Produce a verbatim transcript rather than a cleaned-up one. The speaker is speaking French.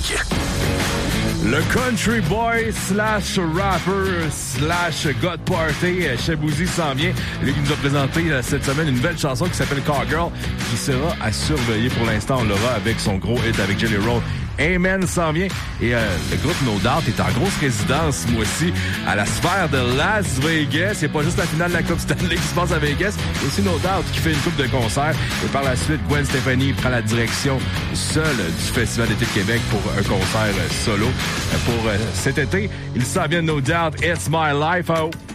Musique. Le country boy slash rapper slash God Party, Shaboozey s'en vient. Lui qui nous a présenté cette semaine une belle chanson qui s'appelle Cowgirl, qui sera à surveiller pour l'instant. On l'aura avec son gros hit avec Jelly Roll. Amen s'en vient. Et euh, le groupe No Doubt est en grosse résidence ce mois-ci à la sphère de Las Vegas. C'est pas juste la finale de la Coupe Stanley qui se passe à Vegas. Il y a aussi No Doubt qui fait une coupe de concerts. Et par la suite, Gwen Stefani prend la direction seule du Festival d'été de Québec pour un concert solo. Pour euh, cet été, il s'en vient No Doubt, It's My Life. Oh.